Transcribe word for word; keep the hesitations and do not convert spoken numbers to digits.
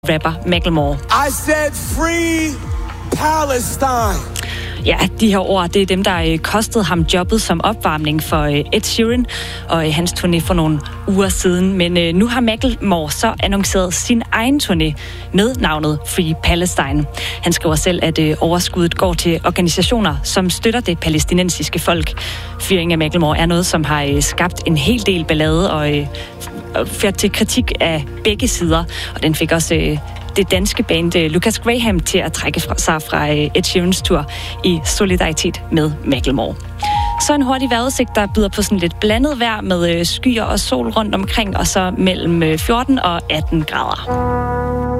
rapper Macklemore. I said free Palestine. Ja, de her ord, det er dem, der kostede ham jobbet som opvarmning for Ed Sheeran og hans turné for nogle uger siden. Men nu har Macklemore så annonceret sin egen turné med navnet Free Palestine. Han skriver selv, at overskuddet går til organisationer, som støtter det palæstinensiske folk. Fyringen af Macklemore er noget, som har skabt en hel del ballade og ført til kritik af begge sider. Og den fik også det danske band Lucas Graham til at trække sig fra Ed Sheerans tur i solidaritet med Macklemore. Så en hurtig vejrudsigt, der byder på sådan lidt blandet vejr med skyer og sol rundt omkring, og så mellem fjorten og atten grader.